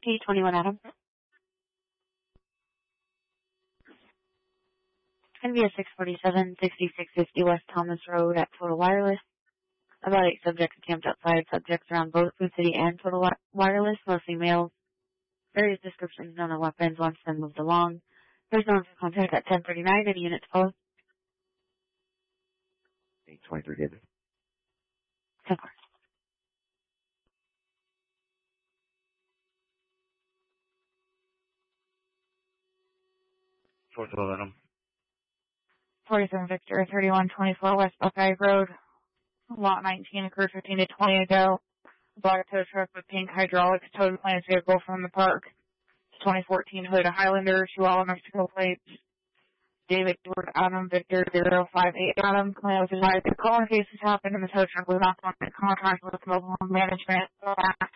T21 Adam. NVS 647, 6650 West Thomas Road at Total Wireless. About 8 subjects camped outside. Subjects around both Food City and Total Wireless, mostly males. Various descriptions, known of weapons, once then moved along. There's no contact at 1039. Any units closed? 823 David. 10 412 Adam. 47 Victor, 3124 West Buckeye Road. Lot 19 occurred 15 to 20 ago. A black tow truck with pink hydraulics towed the plaintiff's vehicle from the park. 2014 Toyota Highlander, Chihuahua, Mexico plates. David Edward Adam Victor 058 Adam. Claim was advised that call in case this happened and the tow truck was not in contact with mobile management.